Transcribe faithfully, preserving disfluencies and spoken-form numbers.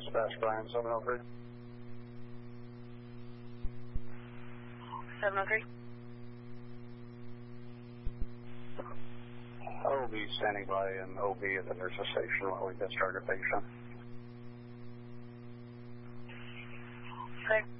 Dispatch Brian, seven oh three. seven oh three. I will be standing by an O B at the nurse's station while we discharge a patient. Okay.